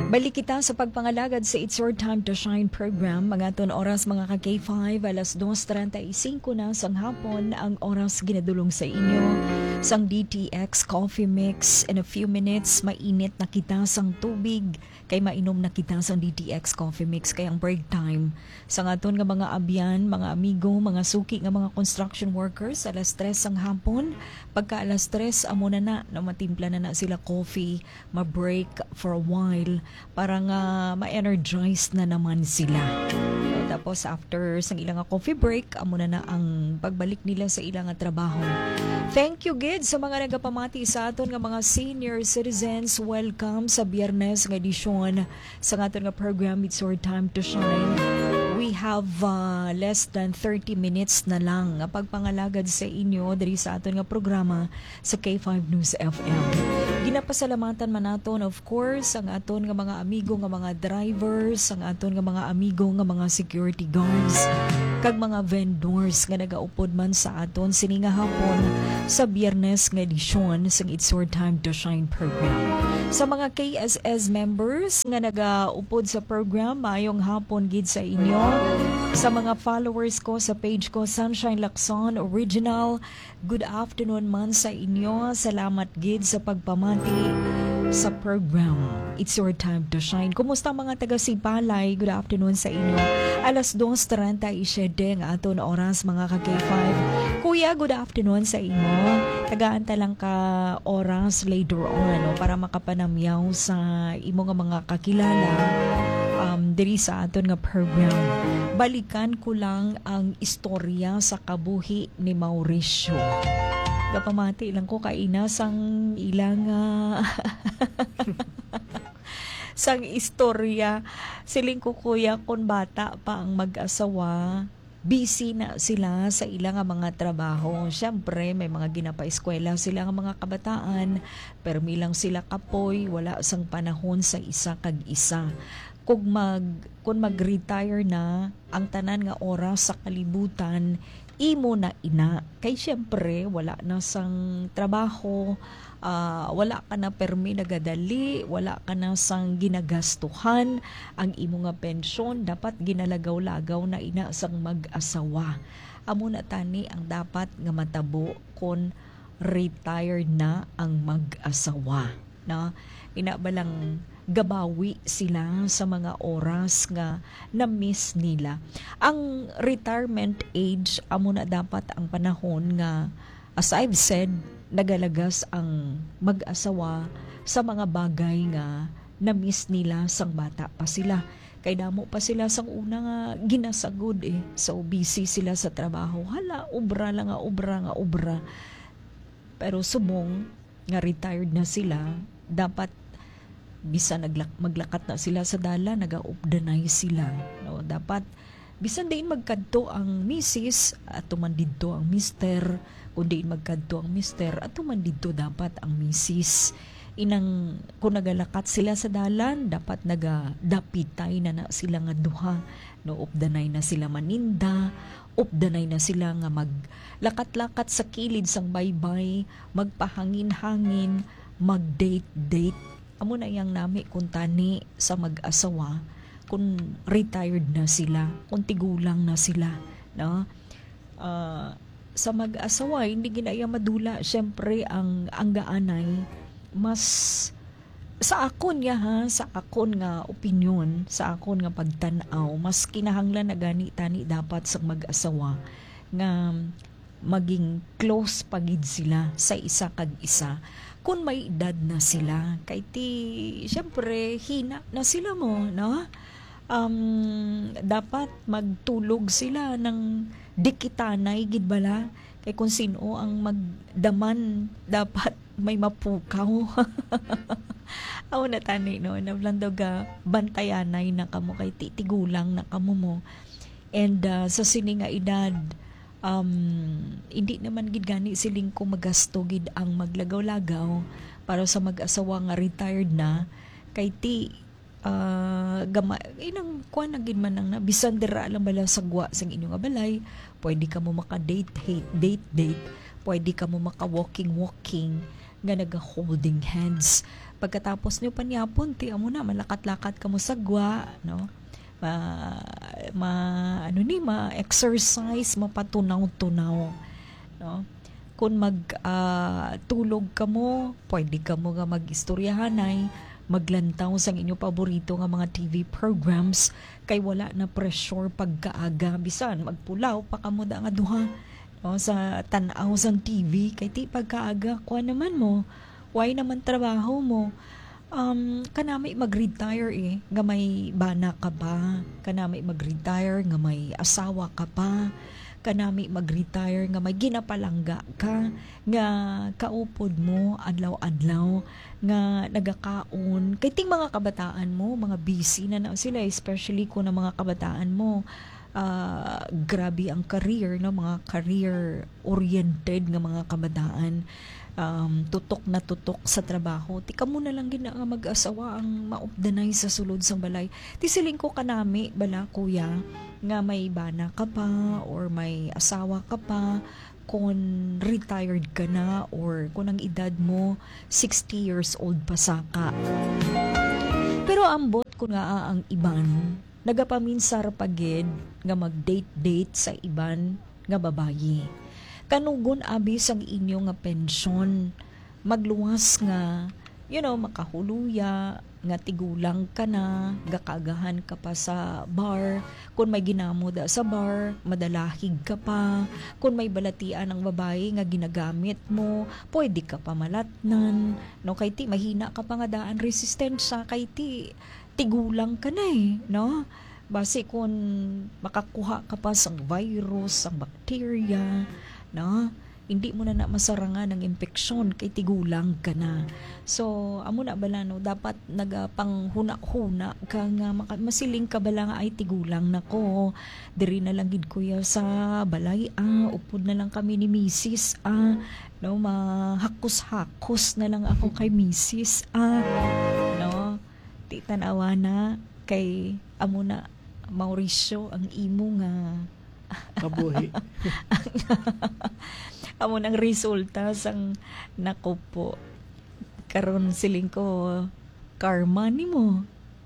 Balik kita sa pagpangalagad sa It's Your Time to Shine program. Mga ton oras mga ka-K5, alas 2:35 na sang hapon ang oras ginadulong sa inyo. Sang DTX Coffee Mix. In a few minutes, mainit na kita sang tubig. Kay mainom na kita sang DTX Coffee Mix. Kay ang break time. Sang aton nga mga abyan, mga amigo, mga suki nga mga construction workers, alas 3 sang hapon. Pagka alas 3, amo na matimpla na sila coffee, ma-break for a while para nga ma-energize na naman sila. So, tapos after sang ilang coffee break, amo na ang pagbalik nila sa ilang trabaho. Thank you gid sa mga nagapamati sa aton nga mga senior citizens. Welcome sa Biyernes nga edisyon sa aton nga program It's Your Time to Shine. We have less than 30 minutes na lang nga pagpangalagad sa inyo diri sa aton nga programa sa K5 News FM. Ginapasalamatan man naton of course ang aton nga mga amigo nga mga drivers, ang aton nga mga amigo nga mga security guards, kag mga vendors nga nagaupod man sa aton sini nga hapon sa Biyernes nga edisyon sa It's Your Time to Shine program. Sa mga KSS members nga nagaupod sa program, mayong hapon gid sa inyo. Sa mga followers ko sa page ko Sunshine Lacson Original, good afternoon man sa inyo. Salamat gid sa pagpamati sa program It's Your Time to Shine. Kumusta mga taga Sipalay? Good afternoon sa inyo. Alas 2:37 ang aton oras mga ka-K5. Kuya, good afternoon sa inyo. Tagaanta lang ka oras later on para makapanamyaw sa imo nga mga kakilala diri sa aton nga program. Balikan ko lang ang istorya sa kabuhi ni Mauricio. Kapamati lang ko kaina sang ilang sang istorya. Siling ko kuya kon bata pa ang mag-asawa, busy na sila sa ilang mga trabaho. Siyempre, may mga ginapa-eskwela sila nga mga kabataan, pero milang sila kapoy, wala sang panahon sa isa kag isa. Kung mag-retire na, ang tanan nga oras sa kalibutan, imo na ina. Kay siyempre, wala na sang trabaho, wala ka na permi nagadali, wala ka na sang ginagastuhan, ang imo nga pensyon, dapat ginalagaw-lagaw na ina sang mag-asawa. Amo na tani ang dapat nga matabo kung retired na ang mag-asawa. No? Ina ba lang gabawi sila sa mga oras nga na-miss nila. Ang retirement age, amo na dapat ang panahon nga, as I've said, nagalagas ang mag-asawa sa mga bagay nga na-miss nila sang bata pa sila. Kay damo pa sila sang una nga ginasagod So busy sila sa trabaho. Hala, ubra lang nga ubra. Pero subong nga retired na sila, dapat bisa maglakat na sila sa dala, nagaupdanay sila. No, dapat bisan din magkadto ang misis at tumandidto ang mister, kundi magkadto ang mister at tumandidto dapat ang misis. Inang kung nagalakat sila sa dalan, dapat nagadapitay na sila nga duha. No, updanay na sila maninda, updanay na sila nga maglakat-lakat sa kilid sang baybay, magpahangin-hangin, mag-date. Amo na yang nami kung tani sa mag-asawa, kung retired na sila, kung tigulang na sila, no? Sa mag-asawa hindi ginaya madula syempre ang gaanay, mas sa akon sa akon nga opinion, sa akon nga pagtan-aw, mas kinahanglan na gani tani dapat sa mag-asawa nga maging close pagid sila sa isa kag isa kung may edad na sila. Kay syempre hina na sila mo, no? Dapat magtulog sila ng dikitanay gid bala. Kay kung sino ang magdaman, dapat may mapukaw. Aw na tani no, nablandog bantayanay na kamo kay titigulang na kamo mo. And sa sini nga edad, hindi naman gid gani siling ko magasto gid ang maglagaw-lagaw para sa mag-asawa nga retired na, kay inang kuan na gid man nang bisan dira lang bala sagwa sang inyo nga balay, pwede ka mo maka-date, pwede ka mo maka-walking nga naga-holding hands. Pagkatapos nyo panyapon, ti amo na malakat-lakat ka mo sagwa, no? Ma-exercise, mapatunaw-tunaw, no? Kung tulog ka mo, pwede ka mo nga mag-istoryahanay, maglantaw sa inyo paborito nga mga TV programs, kay wala na pressure pagkaaga, bisan magpulaw pa kamo da nga duha, no? Sa tanaw sang TV, kay ti pagkaaga, kuha naman mo, why naman trabaho mo, kanami mag-retire nga may bana ka pa, kanami mag-retire nga may asawa ka pa, kanami mag-retire nga may ginapalangga ka, nga kaupod mo adlaw-adlaw, nga nagakaon, kay ting mga kabataan mo, mga busy na sila, especially kung ang mga kabataan mo, grabe ang career, no? Mga career-oriented nga mga kabataan, tutok na tutok sa trabaho. Tika mo na lang gina nga mag-asawa ang maupdanay sa sulod sang balay. Ti siling ko kanami bala kuya nga may bana ka pa or may asawa ka pa, kung retired ka na or kung ang edad mo 60 years old pa saka. Pero ambot ko nga ang iban nagapaminsar pagid nga mag-date sa iban nga babayi. Kanugon abis ang inyo nga pensyon, magluwas nga, makahuluya, nga tigulang ka na, gakagahan ka pa sa bar, kung may ginamo da sa bar, madalahig ka pa, kung may balatian ng babae nga ginagamit mo, pwede ka pa malatnan, no? Kay ti, mahina ka pa nga daan resistensya, kay ti, tigulang ka na no? Base kung makakuha ka pa sang virus, sang bakterya, no? Hindi mo na masarangan ng impeksyon kay tigulang ka na. So, amo na bala no, dapat nagapanghuna-huna ka nga masiling ka bala nga ay tigulang na ko. Diri na lang gid kuya sa balay upod na lang kami ni Mrs. No, mahakos-hakos na lang ako kay Mrs. No, ti tanawa na kay amo na Mauricio ang imo nga kabuhi. Amo nang resulta sang nakupo. Karon siling ko karma nimo.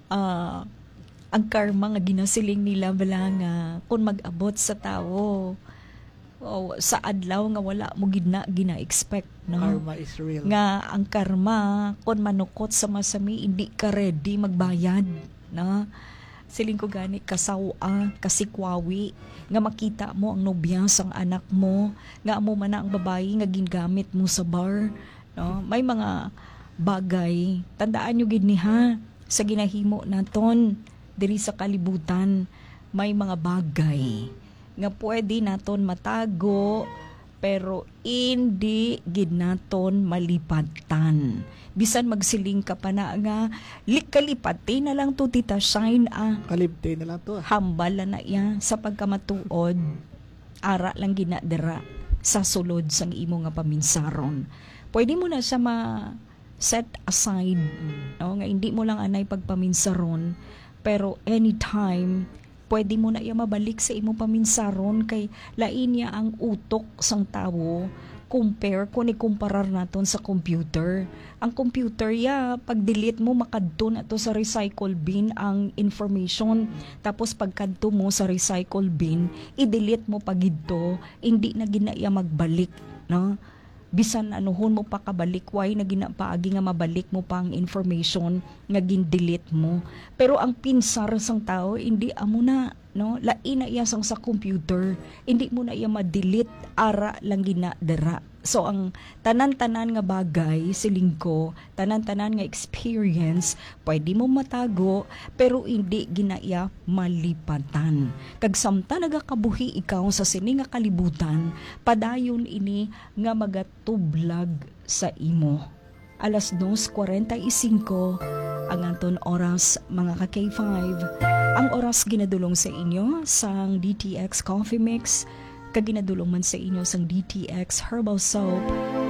Ang karma nga ginasiling nila bala nga kung mag-abot sa tawo sa adlaw nga wala mo gina-expect, no? Karma is real. Nga ang karma kung manukot sa masami hindi ka ready magbayad, no? Siling ko gani kasawa, kasikwawi, nga makita mo ang nobya sang anak mo, nga amo man na ang babae nga gingamit mo sa bar, no? May mga bagay, tandaan nyo gid ni sa ginahimo naton diri sa kalibutan, may mga bagay nga pwede naton matago pero hindi gid naton malipatan. Bisan magsiling ka pa na nga kalipati na lang to tita shine Kalipti na lang to. hambal na iya sa pagkamatuod, ara lang ginadera sa sulod sang imo nga paminsaron. Pwede mo na siya set aside, no? Nga hindi mo lang anay pagpaminsaron, pero anytime pwede mo na iya mabalik sa imo paminsaron, kay lain niya ang utok sang tawo compare kung ikumparar naton sa computer. Ang computer pag delete mo makadto na to sa recycle bin ang information, tapos pagkadto mo sa recycle bin i-delete mo pagidto, hindi na ginaya magbalik, no? Bisan anuhon mo pa kabalik, why na ginapaagi nga mabalik mo pa ang information nga gin-delete mo. Pero ang pinsar sang tao hindi amo na, no? Lain na iya sang sa computer, hindi mo na iya ma-delete, ara lang ginadera. So ang tanan-tanan nga bagay siling ko, tanan-tanan nga experience pwede mo matago pero hindi ginaya malipatan. Kag samta nagakabuhi ikaw sa sini nga kalibutan, padayon ini nga magatublag sa imo. 2:45 ang aton oras, mga ka-K5. Ang oras ginadulong sa inyo sang DTX Coffee Mix, kaginadulong man sa inyo sang DTX Herbal Soap,